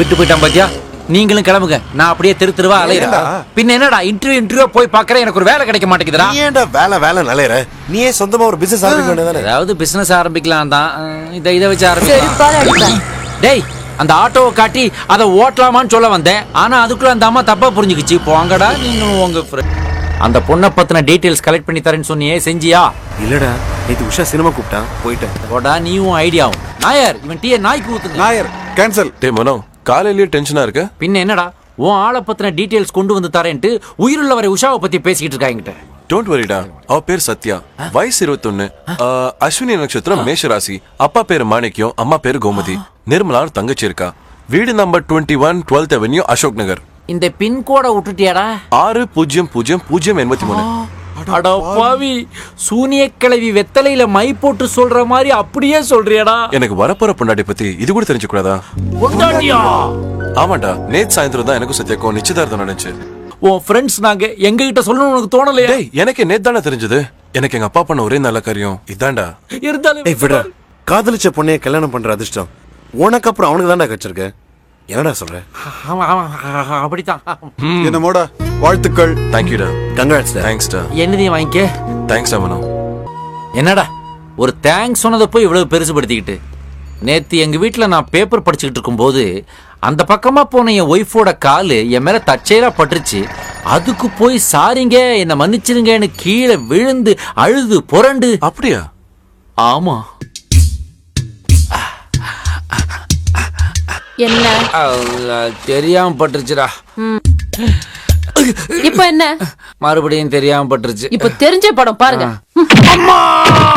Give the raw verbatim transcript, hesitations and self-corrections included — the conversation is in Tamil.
விட்டு போயிட்டான் பாத்தியா? நீங்களும் கிளம்புங்க, நான் அப்படியே தெரு தெருவா அலையிறேன். பின்ன என்னடா இன்டர்வியூ இன்டர்வியூ போய் பாக்குறேன், எனக்கு ஒரு வேலை கிடைக்க மாட்டேங்குதுடா. நீ ஏன்டா வேலை வேலை அலையற? நீயே சொந்தமா ஒரு பிசினஸ் ஆரம்பிக்க வேண்டியதானே? அதாவது பிசினஸ் ஆரம்பிக்கலாம் தான், இதை இதை வச்சு ஆரம்பிக்கலாம். டேய், அந்த ஆட்டோவை காட்டி அதை ஓட்டலாமான்னு சொல்ல வந்தேன், ஆனா அதுக்குள்ள அந்த அம்மா தப்பா புரிஞ்சுக்கிச்சு. போங்கடா நீங்களும் உங்க ஃப்ரெண்ட். அந்த பொண்ணை பத்தின டீடைல்ஸ் கலெக்ட் பண்ணி தரேன்னு சொன்னியே, செஞ்சியா? இல்லடா, நேத்து உஷா சினிமா கூப்பிட்டான், போயிட்டேன். போடா நீயும் ஐடியாவும். நாயர், இவன் டீயை நாய்க்கு ஊத்துங்க. நாயர் கேன்சல். டேய் மனோ, காலையிலேயே டென்ஷனா இருக்க? பின்ன என்னடா, உன் ஆளை பத்தின டீடைல்ஸ் கொண்டு வந்து தரேன்ட்டு உயிருள்ளவரை உஷாவை பத்தி பேசிக்கிட்டு இருக்காங்க. டோன்ட் வரிடா, அவ பேர் சத்யா, வயசு இருபத்தொன்னு, அஸ்வினி நட்சத்திரம், மேஷ ராசி, அப்பா பேரு மாணிக்கம், அம்மா பேரு கோமதி, நிர்மலான்னு தங்கச்சி இருக்கா. வீடு number twenty one twelfth avenue, Ashok Nagar. இந்த பின்கோட விட்டுட்டியாடா? ஆறு பூஜ்ஜியம் பூஜ்ஜியம் பூஜ்ஜியம் எண்பத்தி மூணு. அடப்பாவி, சூனிய கிழவி வெத்தலையில மை போட்டு சொல்ற மாதிரி அப்படியே சொல்றியடா. எனக்கு வரப்போற பொண்டாட்டி பத்தி இது கூட தெரிஞ்சு கூடாதா? பொண்டாட்டியா? ஆமாண்டா, நேத்து சாயந்தரம் தான் எனக்கும் சத்யாக்கும் நிச்சயதார்த்தம் நடந்துச்சு. உன் ஃப்ரெண்ட்ஸ் நாங்க, எங்க கிட்ட சொல்லணும் உனக்கு தோணலையா? டேய், எனக்கு நேத்து தானே தெரிஞ்சது. எனக்கு எங்க அப்பா பண்ண ஒரே நல்ல காரியம் இதாண்டா. இருந்தாலும் ஏய் விடுடா, காதலிச்ச பொண்ணைய கல்யாணம் பண்ற அதிர்ஷ்டம் உனக்கு அப்புறம் அவனுக்கு தான்டா கிடைச்சிருக்கு. என்னடா சொல்ற? அப்படித்தான். என்னமோட வாழ்த்துக்கள். தேங்க்யூடா. கங்க்ராட்ஸ். தேங்க்ஸ்டா. என்னதையும் வாங்கிக்க. தேங்க்ஸ் மனோ. என்னடா ஒரு தேங்க்ஸ் சொன்னதை போய் இவ்வளவு பெருசுபடுத்திக்கிட்டு. நேத்து எங்க வீட்டுல நான் பேப்பர் படிச்சுக்கிட்டு இருக்கும் போது அந்த பக்கமா போன என் ஒய்ஃபோட காலு என் மேல தற்செயலா பட்டுருச்சு. அதுக்கு போய் சாரிங்க, என்ன மன்னிச்சிருங்கன்னு கீழே விழுந்து அழுது புரண்டு. அப்படியா? ஆமா. என்ன தெரியாம பட்டுருச்சுடா. இப்ப என்ன? மறுபடியும் தெரியாம பட்டுருச்சு. இப்ப தெரிஞ்ச படம் பாருங்க. அம்மா!